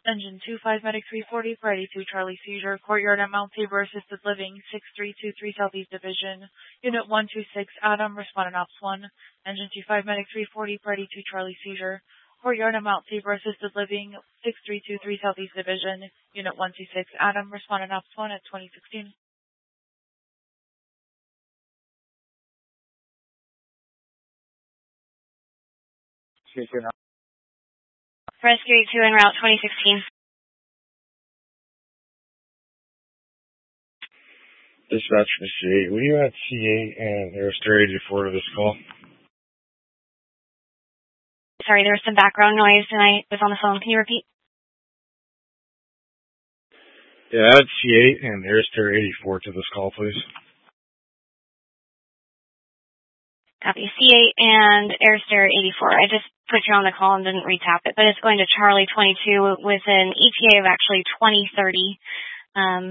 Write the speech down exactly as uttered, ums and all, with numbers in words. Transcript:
Engine two five, Medic three forty for eighty-two Charlie Seizure, Courtyard at Mount Tabor Assisted Living, six three two three Southeast Division, Unit one two six, Adam, respondent Ops one. Engine two five, Medic three forty for eighty-two Charlie Seizure, Courtyard at Mount Tabor Assisted Living, six three two three Southeast Division, Unit one two six, Adam, respondent Ops one at twenty sixteen. Rescue eight two en route twenty sixteen. Dispatch for C eight. Were you at C eight and Airster eighty-four to this call? Sorry, there was some background noise and I was on the phone. Can you repeat? Yeah, at C eight and Airster eighty-four to this call, please. Copy. C eight and Airster eighty-four. I just put you on the call and didn't retap it, but it's going to Charlie twenty-two with an E T A of actually twenty thirty. Um,